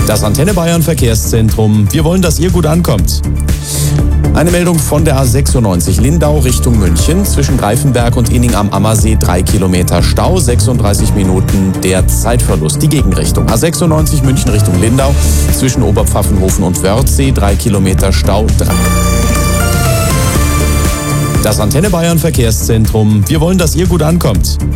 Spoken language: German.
Das Antenne Bayern Verkehrszentrum. Wir wollen, dass ihr gut ankommt. Eine Meldung von der A96 Lindau Richtung München. Zwischen Greifenberg und Inning am Ammersee 3 Kilometer Stau, 36 Minuten der Zeitverlust. Die Gegenrichtung. A96 München Richtung Lindau. Zwischen Oberpfaffenhofen und Wörthsee 3 Kilometer Stau. Das Antenne Bayern Verkehrszentrum. Wir wollen, dass ihr gut ankommt.